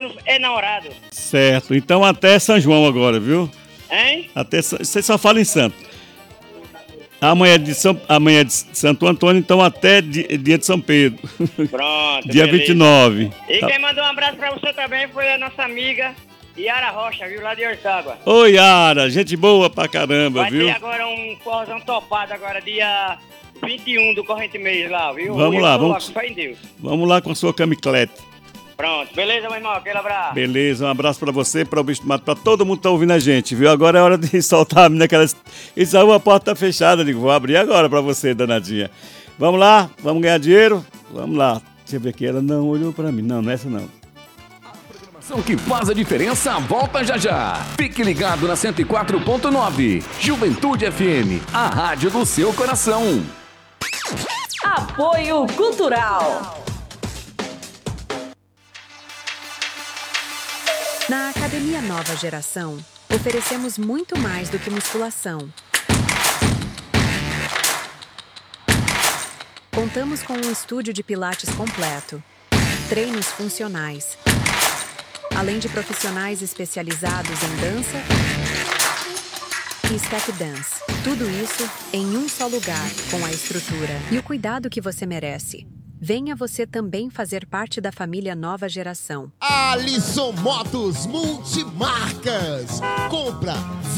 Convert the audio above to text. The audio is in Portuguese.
dos enamorados. Certo, então até São João agora, viu? Hein? Você só fala em santo. Amanhã é de Santo Antônio, então até dia de São Pedro. Pronto, dia beleza. 29. E Tá. quem mandou um abraço pra você também foi a nossa amiga Yara Rocha, viu? Lá de Orçágua. Oi, Yara, gente boa pra caramba, Vai viu? ter agora um forrozão topado agora, dia 21 do corrente mês lá, viu? Vamos lá, vamos. Lá, fé em Deus. Vamos lá com a sua camiclete. Pronto, beleza, meu irmão? Aquele abraço. Beleza, um abraço pra você, pra o Bicho do Mato, pra todo mundo que tá ouvindo a gente, viu? Agora é hora de soltar a menina que ela... Isso aí, a porta tá fechada, digo, vou abrir agora pra você, danadinha. Vamos lá, vamos ganhar dinheiro? Vamos lá. Deixa eu ver aqui, ela não olhou pra mim. Não, não é essa não. O que faz a diferença, volta já já. Fique ligado na 104.9. Juventude FM, a rádio do seu coração. Apoio Cultural. Na Academia Nova Geração, oferecemos muito mais do que musculação. Contamos com um estúdio de pilates completo, treinos funcionais, além de profissionais especializados em dança e step dance. Tudo isso em um só lugar, com a estrutura e o cuidado que você merece. Venha você também fazer parte da família Nova Geração. Alisson Motos Multimarcas. Compra,